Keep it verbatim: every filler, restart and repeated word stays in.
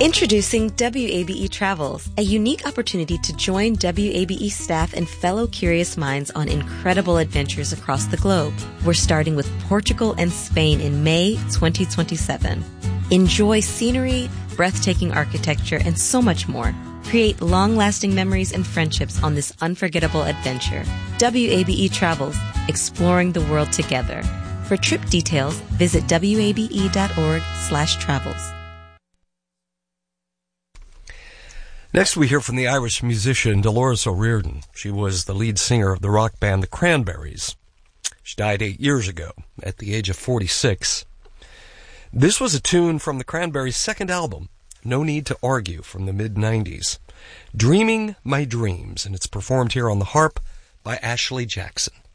Introducing W A B E Travels, a unique opportunity to join W A B E staff and fellow curious minds on incredible adventures across the globe. We're starting with Portugal and Spain in May twenty twenty-seven. Enjoy scenery, breathtaking architecture, and so much more. Create long-lasting memories and friendships on this unforgettable adventure. W A B E Travels, exploring the world together. For trip details, visit wabe.org slash travels. Next, we hear from the Irish musician Dolores O'Riordan. She was the lead singer of the rock band The Cranberries. She died eight years ago at the age of forty-six. This was a tune from the Cranberries' second album, No Need to Argue, from the mid nineties. Dreaming My Dreams, and it's performed here on the harp by Ashley Jackson.